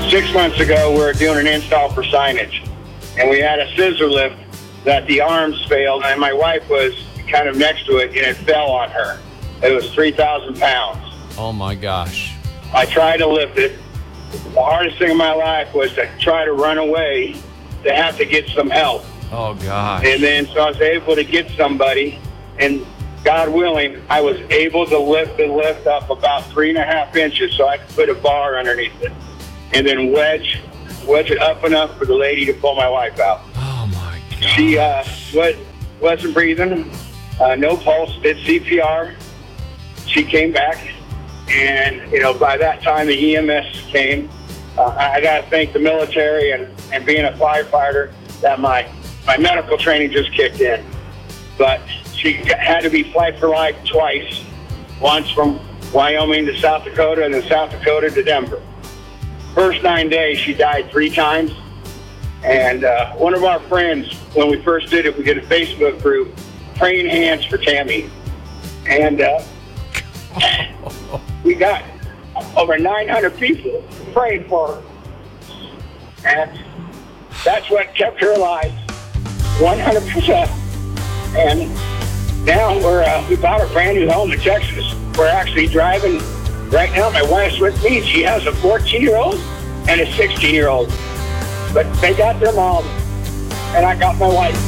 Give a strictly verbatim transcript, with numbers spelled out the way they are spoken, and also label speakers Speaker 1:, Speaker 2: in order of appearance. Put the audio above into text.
Speaker 1: six months ago, we were doing an install for signage, and we had a scissor lift that the arms failed, and my wife was kind of next to it, and it fell on her. It was three thousand pounds.
Speaker 2: Oh, my gosh.
Speaker 1: I tried to lift it. The hardest thing in my life was to try to run away, to have to get some help.
Speaker 2: Oh, gosh.
Speaker 1: And then, so I was able to get somebody, and God willing, I was able to lift the lift up about three and a half inches so I could put a bar underneath it, and then wedge, wedge it up enough for the lady to pull my wife out.
Speaker 2: Oh, my God.
Speaker 1: She uh, was, wasn't breathing, uh, no pulse, did C P R. She came back, and, you know, by that time the E M S came. Uh, I got to thank the military and, and being a firefighter that my, my medical training just kicked in. But she had to be flight for life twice, once from Wyoming to South Dakota and then South Dakota to Denver. First nine days, she died three times. And uh, one of our friends, when we first did it, we did a Facebook group, Praying Hands for Tammy. And uh, we got over nine hundred people praying for her. And that's what kept her alive, one hundred percent. And now we're, uh, we bought a brand new home in Texas. We're actually driving right now. My wife's with me. She has a fourteen-year-old and a sixteen-year-old. But they got their mom, and I got my wife.